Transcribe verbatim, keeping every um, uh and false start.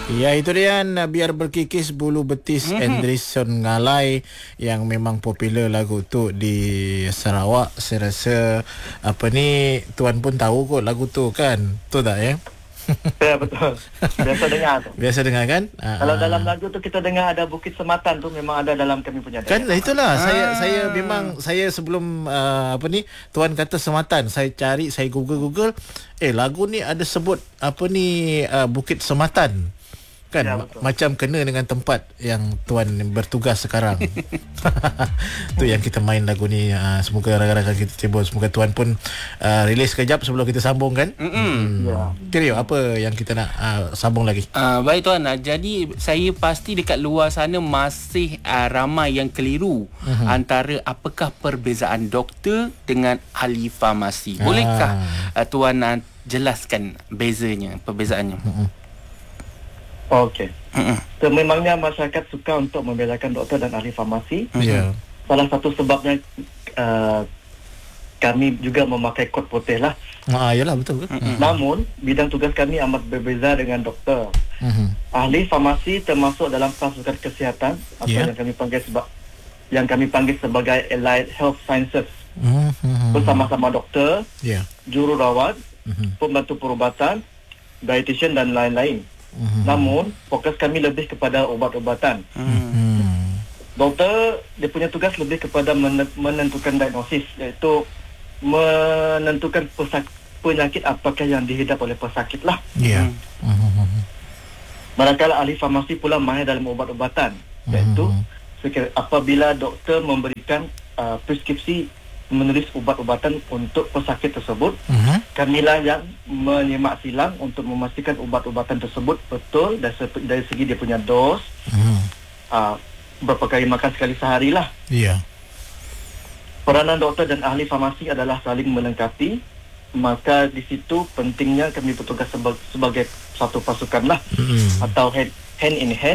Ya, itu dia biar berkikis bulu betis mm-hmm. Anderson Ngalai yang memang popular lagu tu di Sarawak. Saya rasa apa ni tuan pun tahu kot lagu tu kan. Betul tak ya? Ya, betul. Biasa dengar tu. Biasa dengar kan? Kalau Aa. dalam lagu tu kita dengar ada Bukit Sematan tu memang ada dalam kami punya daerah. Kan itulah Aa. saya saya memang saya sebelum uh, apa ni tuan kata Sematan, saya cari, saya google-google, eh lagu ni ada sebut apa ni uh, Bukit Sematan. Kan ya, macam kena dengan tempat yang tuan bertugas sekarang. Tu yang kita main lagu ni. uh, Semoga rakan-rakan kita cebol. Semoga tuan pun uh, release sekejap sebelum kita sambung kan. hmm. ya. Kira apa yang kita nak uh, sambung lagi? uh, Baik tuan, uh, jadi saya pasti dekat luar sana masih uh, ramai yang keliru uh-huh. antara apakah perbezaan doktor dengan ahli farmasi. Bolehkah uh, tuan uh, jelaskan bezanya, perbezaannya? uh-huh. Okey. Uh-uh. So, memangnya masyarakat suka untuk membezakan doktor dan ahli farmasi. Yeah. Salah satu sebabnya uh, kami juga memakai kod putih lah. Ah, yalah betul. Uh-uh. Namun bidang tugas kami amat berbeza dengan doktor. Uh-huh. Ahli farmasi termasuk dalam pasukan kesihatan atau yeah. yang kami panggil sebab yang kami panggil sebagai Allied Health Sciences. Uh-huh. Bersama-sama doktor, yeah. jururawat, uh-huh. pembantu perubatan, dietitian dan lain-lain. Mm-hmm. Namun fokus kami lebih kepada ubat-ubatan. Mm-hmm. Doktor dia punya tugas lebih kepada menentukan diagnosis, iaitu menentukan pesak- penyakit apakah yang dihidap oleh pesakit lah. Yeah. Mm-hmm. Manakala ahli farmasi pula mahir dalam ubat-ubatan, iaitu mm-hmm. apabila doktor memberikan uh, preskripsi menulis ubat-ubatan untuk pesakit tersebut, uh-huh. kamilah yang menyemak silang untuk memastikan ubat-ubatan tersebut betul dari, dari segi dia punya dos, uh-huh. uh, berapa kali makan sekali sehari lah. Yeah. Peranan doktor dan ahli farmasi adalah saling melengkapi, maka di situ pentingnya kami bertugas seba- sebagai satu pasukan lah, uh-huh. atau hand, hand in hand